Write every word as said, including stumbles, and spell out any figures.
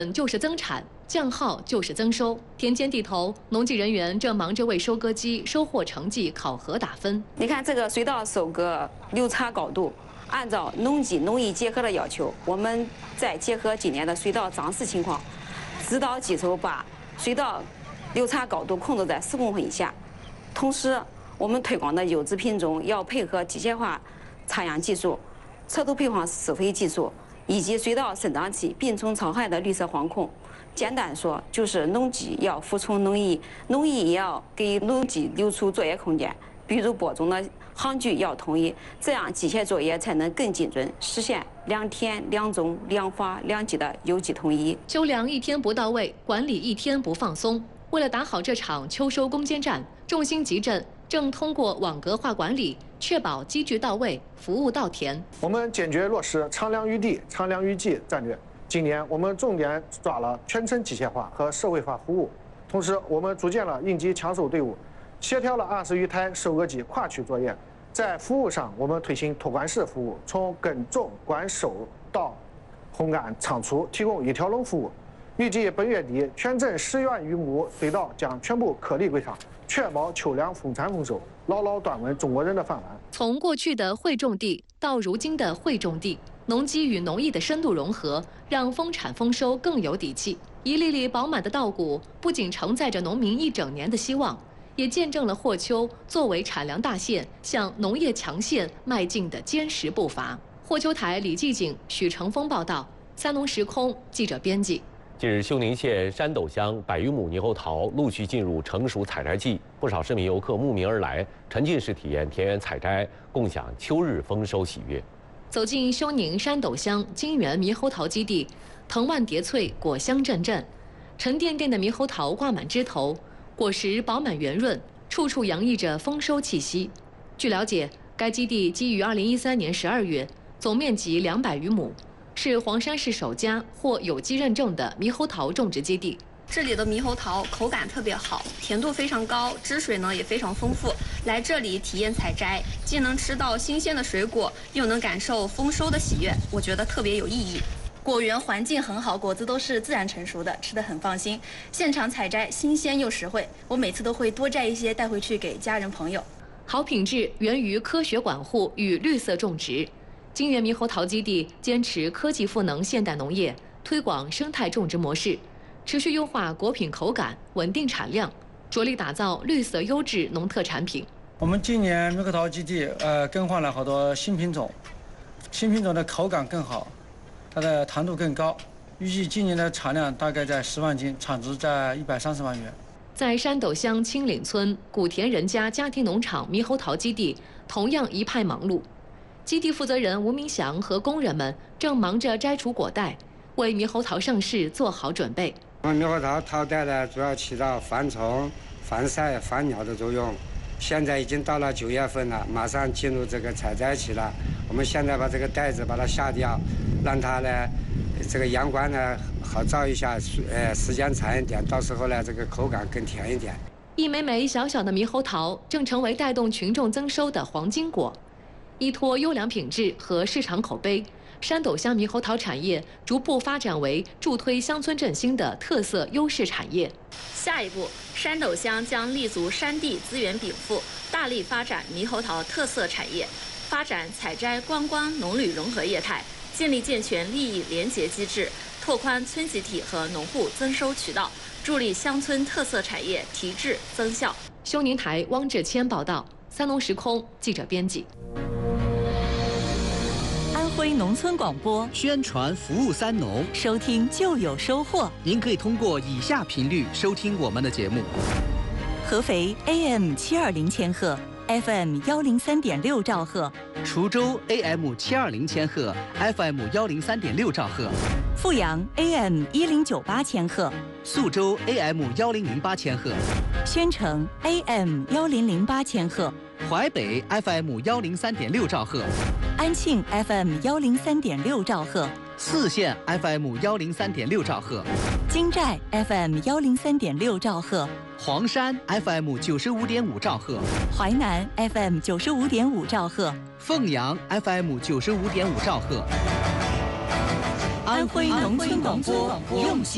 就是增产，降耗就是增收。田间地头，农技人员正忙着为收割机收获成绩考核打分。 你看这个水稻收割流插高度，按照农技农艺结合的要求，我们再结合今年的水稻长势情况，指导机手把水稻流插高度控制在十公分以下。同时，我们推广的优质品种要配合机械化插秧技术、侧土配方施肥技术。 以及水稻生长期病虫草害的绿色防控，简单说就是农技要服从农艺，农艺也要给农技留出作业空间。比如播种的行距要统一，这样机械作业才能更精准，实现两田两种两法两季的有机统一。 收粮一天不到位，管理一天不放松。为了打好这场秋收攻坚战，众星集镇正通过网格化管理。 确保机具到位，服务到田。 我们坚决落实长粮于地、长粮于技战略。今年我们重点抓了全程机械化和社会化服务，同时我们组建了应急抢收队伍，协调了二十余台收割机跨区作业。在服务上，我们推行托管式服务，从耕种、管收到烘干、仓储，提供一条龙服务。预计本月底，全镇十万余亩水稻将全部颗粒归仓。 确保秋粮丰产丰收，牢牢端稳中国人的饭碗。 从过去的会种地到如今的会种地，农机与农艺的深度融合，让丰产丰收更有底气。一粒粒饱满的稻谷，不仅承载着农民一整年的希望，也见证了霍丘作为产粮大县向农业强县迈进的坚实步伐。霍丘台李继景、许成峰报道，三农时空记者编辑。 近日，休宁县山斗乡百余亩猕猴桃陆续进入成熟采摘季，不少市民游客慕名而来，沉浸式体验田园采摘，共享秋日丰收喜悦。 走进休宁山斗乡金源猕猴桃基地，藤蔓叠翠，果香阵阵，沉甸甸的猕猴桃挂满枝头，果实饱满圆润，处处洋溢着丰收气息。据了解，该基地基于二零一三年十二月，总面积两百余亩。 是黄山市首家获有机认证的猕猴桃种植基地。 这里的猕猴桃口感特别好，甜度非常高，汁水呢也非常丰富。来这里体验采摘，既能吃到新鲜的水果，又能感受丰收的喜悦，我觉得特别有意义。果园环境很好，果子都是自然成熟的，吃得很放心。现场采摘新鲜又实惠，我每次都会多摘一些带回去给家人朋友。 好品质源于科学管护与绿色种植。 金源猕猴桃基地坚持科技赋能现代农业，推广生态种植模式，持续优化果品口感，稳定产量，着力打造绿色优质农特产品。 我们今年猕猴桃基地呃更换了好多新品种，新品种的口感更好，它的糖度更高。预计今年的产量大概在十万斤，产值在一百三十万元。 在山斗乡青岭村古田人家家庭农场猕猴桃基地，同样一派忙碌。 基地负责人吴明祥和工人们正忙着摘除果袋，为猕猴桃盛世做好准备。 猕猴桃桃袋呢，主要起到防虫、防晒、防鸟的作用。现在已经到了九月份了，马上进入这个采摘期了。我们现在把这个袋子把它下掉，让它呢，这个阳光呢好照一下，呃，时间长一点，到时候呢这个口感更甜一点。 一枚枚小小的猕猴桃正成为带动群众增收的黄金果。 依托优良品质和市场口碑，山斗乡猕猴桃产业逐步发展为助推乡村振兴的特色优势产业。 下一步，山斗乡将立足山地资源禀赋，大力发展猕猴桃特色产业，发展采摘、观光、农旅融合业态，建立健全利益联结机制，拓宽村集体和农户增收渠道，助力乡村特色产业提质增效。 休宁台汪志谦报道，三农时空记者编辑。 安徽农村广播宣传服务三农， 收听就有收获。 您可以通过以下频率收听我们的节目： 合肥 A M 七二零千赫 ，F M 幺零三点六兆赫； 滁州 A M 七二零千赫 ，F M 幺零三点六兆赫； 阜阳 A M 一零九八千赫， 宿州 A M 幺零零八千赫； 宣城 A M 幺零零八千赫。 淮北 F M 幺零三点六兆赫， 安庆 F M 幺零三点六兆赫， 泗县 F M 幺零三点六兆赫， 金寨 F M 幺零三点六兆赫， 黄山 F M 九十五点五兆赫， 淮南 F M 九十五点五兆赫， 凤阳 F M 九十五点五兆赫。 安徽农村广播用心。